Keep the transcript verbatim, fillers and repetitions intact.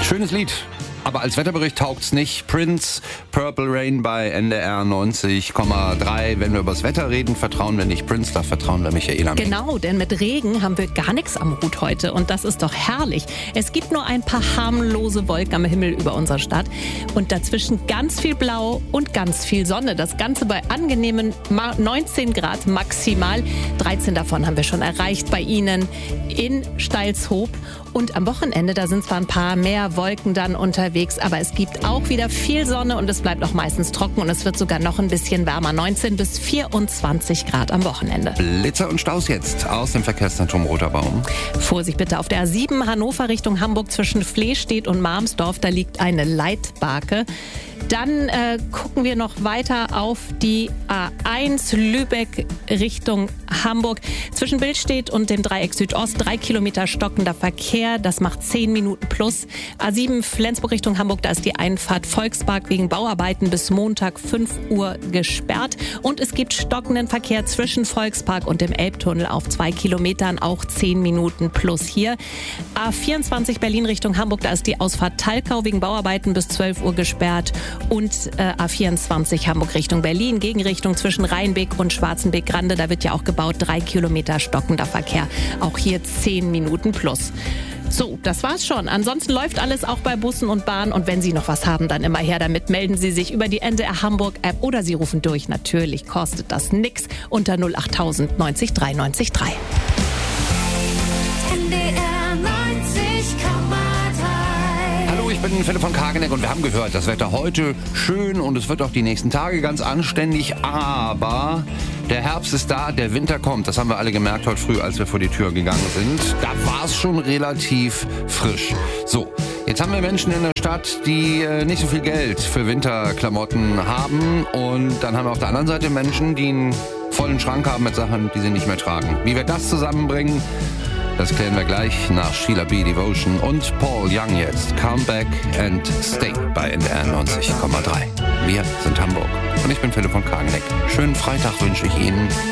Schönes Lied. Aber als Wetterbericht taugt's nicht. Prince, Purple Rain bei N D R neunzig Komma drei. Wenn wir über das Wetter reden, vertrauen wir nicht Prince, da vertrauen wir Michaela. Genau, denn mit Regen haben wir gar nichts am Hut heute und das ist doch herrlich. Es gibt nur ein paar harmlose Wolken am Himmel über unserer Stadt und dazwischen ganz viel Blau und ganz viel Sonne. Das Ganze bei angenehmen neunzehn Grad maximal. dreizehn davon haben wir schon erreicht bei Ihnen in Steilshoop. Und am Wochenende, da sind zwar ein paar mehr Wolken dann unterwegs, aber es gibt auch wieder viel Sonne und es bleibt auch meistens trocken und es wird sogar noch ein bisschen wärmer. neunzehn bis vierundzwanzig Grad am Wochenende. Blitzer und Staus jetzt aus dem Verkehrszentrum Roter Baum. Vorsicht bitte auf der A sieben Hannover Richtung Hamburg zwischen Flehstedt und Marmsdorf. Da liegt eine Leitbarke. Dann äh, gucken wir noch weiter auf die A eins Lübeck Richtung Hamburg. Zwischen Billstedt und dem Dreieck Südost drei Kilometer stockender Verkehr. Das macht zehn Minuten plus. A sieben Flensburg Richtung Hamburg, da ist die Einfahrt Volkspark wegen Bauarbeiten bis Montag fünf Uhr gesperrt. Und es gibt stockenden Verkehr zwischen Volkspark und dem Elbtunnel auf zwei Kilometern, auch zehn Minuten plus hier. A vierundzwanzig Berlin Richtung Hamburg, da ist die Ausfahrt Talkau wegen Bauarbeiten bis zwölf Uhr gesperrt. Und äh, A vierundzwanzig Hamburg Richtung Berlin, Gegenrichtung zwischen Rheinbeck und Schwarzenbeck-Grande, da wird ja auch gebaut, drei Kilometer stockender Verkehr. Auch hier zehn Minuten plus. So, das war's schon. Ansonsten läuft alles auch bei Bussen und Bahnen. Und wenn Sie noch was haben, dann immer her damit. Melden Sie sich über die N D R Hamburg App oder Sie rufen durch. Natürlich kostet das nix unter null acht tausend neunzig drei neunzig drei. N D R neunzig Komma drei. Hallo, ich bin Philipp von Kageneck und wir haben gehört, das Wetter heute schön und es wird auch die nächsten Tage ganz anständig, aber der Herbst ist da, der Winter kommt. Das haben wir alle gemerkt heute früh, als wir vor die Tür gegangen sind. Da war es schon relativ frisch. So, jetzt haben wir Menschen in der Stadt, die äh, nicht so viel Geld für Winterklamotten haben und dann haben wir auf der anderen Seite Menschen, die einen vollen Schrank haben mit Sachen, die sie nicht mehr tragen. Wie wir das zusammenbringen, das klären wir gleich nach Sheila B. Devotion und Paul Young jetzt. Come Back and Stay bei N D R neunzig Komma drei. Wir sind Hamburg und ich bin Philipp von Kageneck. Schönen Freitag wünsche ich Ihnen.